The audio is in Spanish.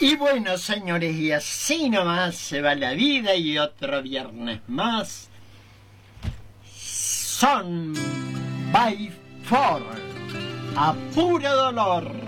Y bueno, señores, y así nomás se va la vida y otro viernes más. Son by Four, a puro dolor.